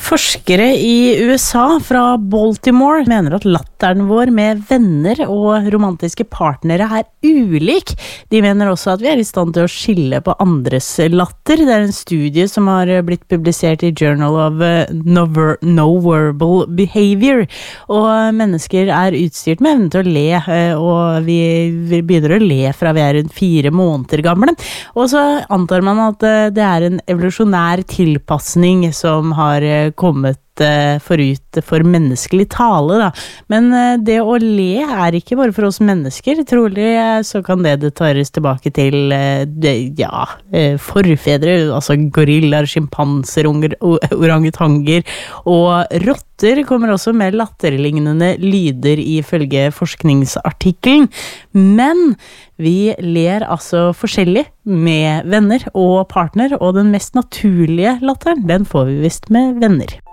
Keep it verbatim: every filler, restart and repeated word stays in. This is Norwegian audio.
Forskere i U S A fra Baltimore mener at latteren vår med venner og romantiske partnere er ulik. De mener også at vi er i stand til å skille på andres latter. Det er en studie som har blitt publisert i Journal of Non-Verbal Behavior. Og mennesker er utstyrt med evnen til å le, og vi, vi begynner å le fra vi er rundt fire måneder gamle. Og så antar man at det er en evolusjonær tilpassning som har kommet forut for menneskelig tale da. Men det å le er ikke bare for oss mennesker. Trolig så kan det datares tilbake til ja, forfedre, altså gorillaer, skimpanser, orangutanger og rotter kommer også med latterlignende lyder ifølge forskningsartikkelen. Men vi ler altså forskjellig med venner og partner, og den mest naturlige latteren, den får vi visst med venner.